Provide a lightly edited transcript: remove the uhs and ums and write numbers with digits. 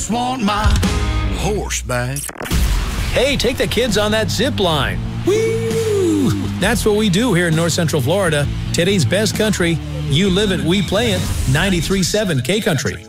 Want my horseback. Hey, take the kids on that zip line. Woo! That's what we do here in North Central Florida. Today's best country. You live it, we play it. 93.7 K Country.